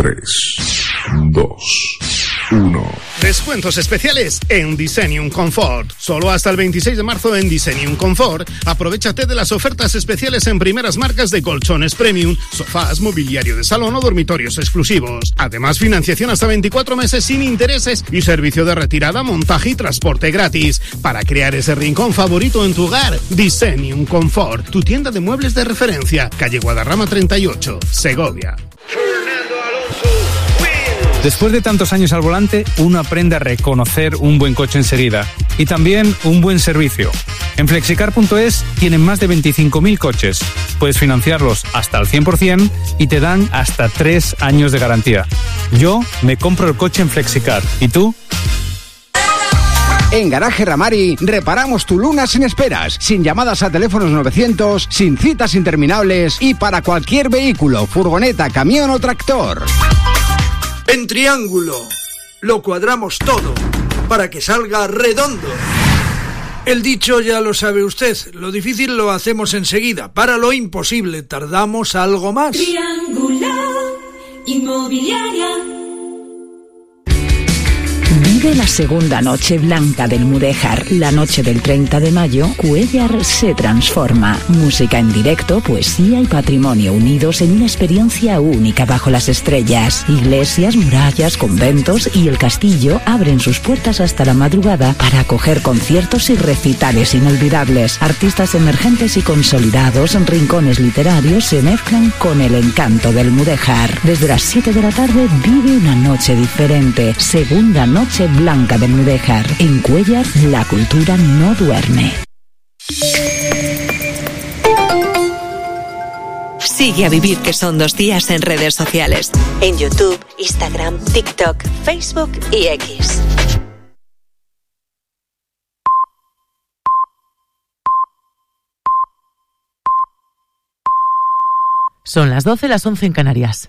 3, 2, 1. Descuentos especiales en Designium Comfort. Solo hasta el 26 de marzo en Designium Comfort. Aprovechate de las ofertas especiales en primeras marcas de colchones premium, sofás, mobiliario de salón o dormitorios exclusivos. Además, financiación hasta 24 meses sin intereses y servicio de retirada, montaje y transporte gratis. Para crear ese rincón favorito en tu hogar, Designium Comfort, tu tienda de muebles de referencia. Calle Guadarrama 38, Segovia. Después de tantos años al volante, uno aprende a reconocer un buen coche enseguida y también un buen servicio. En Flexicar.es tienen más de 25.000 coches. Puedes financiarlos hasta el 100% y te dan hasta 3 años de garantía. Yo me compro el coche en Flexicar. ¿Y tú? En Garaje Ramari reparamos tu Luna sin esperas, sin llamadas a teléfonos 900, sin citas interminables y para cualquier vehículo, furgoneta, camión o tractor. En Triángulo lo cuadramos todo para que salga redondo. El dicho ya lo sabe usted, lo difícil lo hacemos enseguida, para lo imposible tardamos algo más. Triángulo Inmobiliaria. Vive la segunda noche blanca del Mudéjar. La noche del 30 de mayo, Cuéllar se transforma. Música en directo, poesía y patrimonio unidos en una experiencia única bajo las estrellas. Iglesias, murallas, conventos y el castillo abren sus puertas hasta la madrugada para acoger conciertos y recitales inolvidables. Artistas emergentes y consolidados, rincones literarios se mezclan con el encanto del Mudéjar. Desde las 7 de la tarde vive una noche diferente. Segunda noche blanca del Mudéjar. En Cuéllar, la cultura no duerme. Sigue a Vivir, que son 2 días en redes sociales. En YouTube, Instagram, TikTok, Facebook y X. Son las 12, las 11 en Canarias.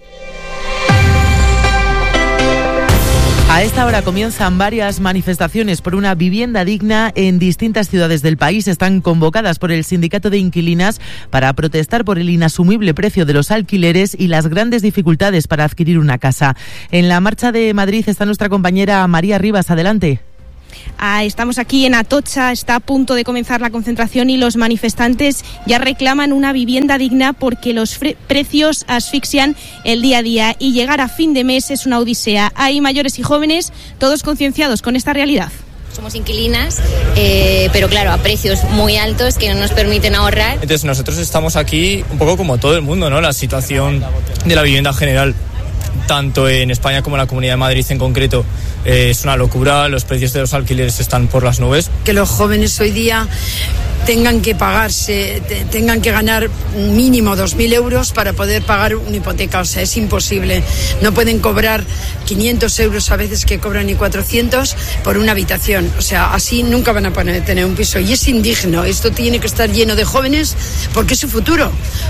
A esta hora comienzan varias manifestaciones por una vivienda digna en distintas ciudades del país. Están convocadas por el Sindicato de Inquilinas para protestar por el inasumible precio de los alquileres y las grandes dificultades para adquirir una casa. En la marcha de Madrid está nuestra compañera María Rivas. Adelante. Estamos aquí en Atocha, está a punto de comenzar la concentración y los manifestantes ya reclaman una vivienda digna porque los precios asfixian el día a día y llegar a fin de mes es una odisea. Hay mayores y jóvenes, todos concienciados con esta realidad. Somos inquilinas, pero claro, a precios muy altos que no nos permiten ahorrar. Entonces nosotros estamos aquí un poco como todo el mundo, ¿no? La situación de la vivienda general, tanto en España como en la Comunidad de Madrid en concreto, es una locura. Los precios de los alquileres están por las nubes. Que los jóvenes hoy día tengan que pagarse, tengan que ganar mínimo 2.000 euros para poder pagar una hipoteca, o sea, es imposible. No pueden cobrar 500 euros a veces que cobran ni 400 por una habitación, o sea, así nunca van a poder tener un piso y es indigno. Esto tiene que estar lleno de jóvenes porque es su futuro.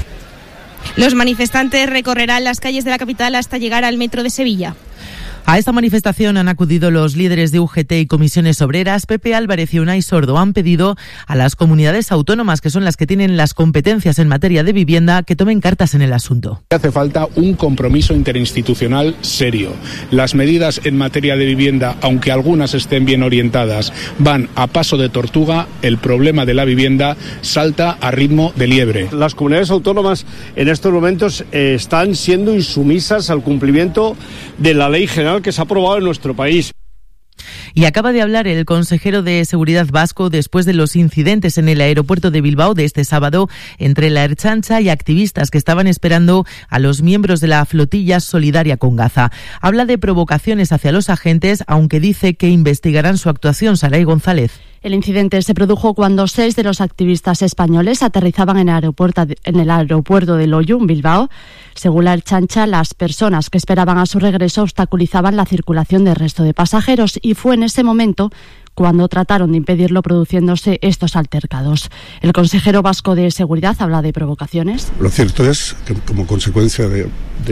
Los manifestantes recorrerán las calles de la capital hasta llegar al metro de Sevilla. A esta manifestación han acudido los líderes de UGT y comisiones obreras. Pepe Álvarez y Unai Sordo han pedido a las comunidades autónomas, que son las que tienen las competencias en materia de vivienda, que tomen cartas en el asunto. Hace falta un compromiso interinstitucional serio. Las medidas en materia de vivienda, aunque algunas estén bien orientadas, van a paso de tortuga. El problema de la vivienda salta a ritmo de liebre. Las comunidades autónomas en estos momentos están siendo insumisas al cumplimiento de la ley general que se ha aprobado en nuestro país. Y acaba de hablar el consejero de Seguridad vasco después de los incidentes en el aeropuerto de Bilbao de este sábado entre la Ertzaintza y activistas que estaban esperando a los miembros de la flotilla solidaria con Gaza. Habla de provocaciones hacia los agentes, aunque dice que investigarán su actuación. Saray González. El incidente se produjo cuando 6 de los activistas españoles aterrizaban en el aeropuerto de Loiun, Bilbao. Según la Ertzaintza, las personas que esperaban a su regreso obstaculizaban la circulación del resto de pasajeros y fue en ese momento cuando trataron de impedirlo, produciéndose estos altercados. El consejero vasco de Seguridad habla de provocaciones. Lo cierto es que como consecuencia de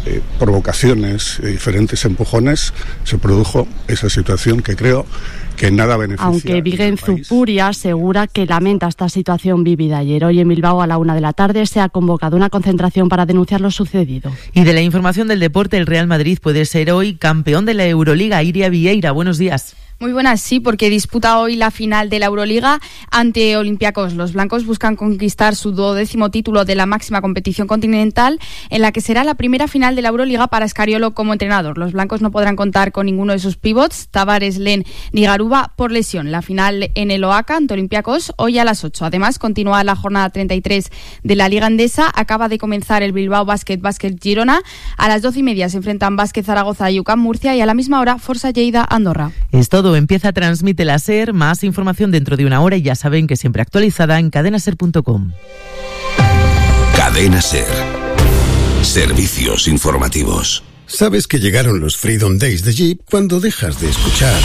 provocaciones, diferentes empujones, se produjo esa situación que creo que nada beneficia. Aunque Viguen Zupuria asegura que lamenta esta situación vivida ayer. Hoy en Bilbao a la 1:00 p.m. se ha convocado una concentración para denunciar lo sucedido. Y de la información del deporte, el Real Madrid puede ser hoy campeón de la Euroliga. Iria Vieira, buenos días. Muy buenas, sí, porque disputa hoy la final de la Euroliga ante Olympiacos. Los blancos buscan conquistar su 12º título de la máxima competición continental, en la que será la primera final de la Euroliga para Scariolo como entrenador. Los blancos no podrán contar con ninguno de sus pivots, Tavares, Len ni Garuba, por lesión. La final en el Oaca ante Olympiacos hoy a las 8. Además, continúa la jornada 33 de la Liga Endesa. Acaba de comenzar el Bilbao Basket Girona. A las 12:30 se enfrentan Basket Zaragoza y UCAM Murcia, y a la misma hora Forza Lleida Andorra. Es todo. Empieza Transmite la SER. Más información dentro de una hora, y ya saben que siempre actualizada en cadenaser.com. Cadena SER. Servicios informativos. Sabes que llegaron los Freedom Days de Jeep cuando dejas de escuchar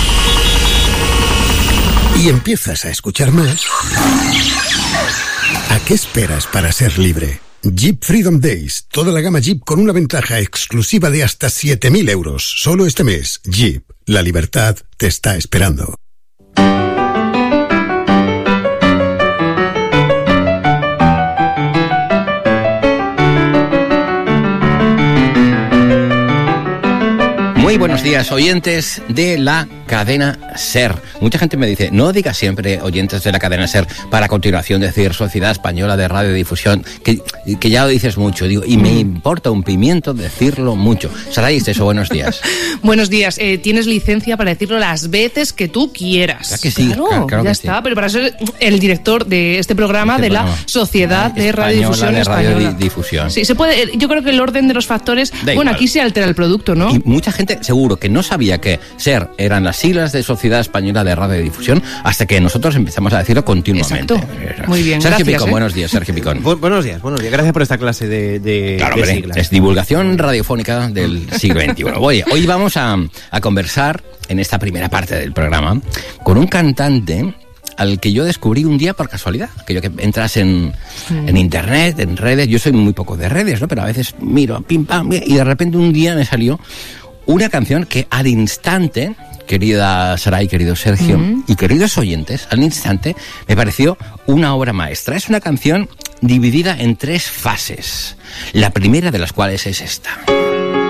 y empiezas a escuchar más. ¿A qué esperas para ser libre? Jeep Freedom Days. Toda la gama Jeep con una ventaja exclusiva de hasta 7.000 euros. Solo este mes. Jeep. La libertad te está esperando. Muy buenos días, oyentes de la cadena SER. Mucha gente me dice, no digas siempre oyentes de la cadena SER, para a continuación decir Sociedad Española de Radiodifusión, que ya lo dices mucho. Digo, y me importa un pimiento decirlo mucho. Saray Esteso, buenos días. Buenos días. Tienes licencia para decirlo las veces que tú quieras. ¿Verdad que sí? Claro que ya sí. Está, pero para ser el director de este programa de la Sociedad de Radiodifusión Española. Radiodifusión. Sí, se puede. Yo creo que el orden de los factores, bueno, aquí se altera el producto, ¿no? Y mucha gente seguro que no sabía que SER eran las siglas de Sociedad Española de Radiodifusión, hasta que nosotros empezamos a decirlo continuamente. Exacto. Muy bien, Sergio gracias. Picón, buenos días, Sergio Picón. Buenos días. Gracias por esta clase de siglas. Es divulgación radiofónica del siglo XXI. Hoy vamos a conversar en esta primera parte del programa con un cantante al que yo descubrí un día por casualidad. Aquello que entras en internet, en redes. Yo soy muy poco de redes, ¿no? Pero a veces miro, pim, pam, y de repente un día me salió una canción que al instante, querida Saray, querido Sergio y queridos oyentes, al instante me pareció una obra maestra. Es una canción dividida en 3 fases, la primera de las cuales es esta.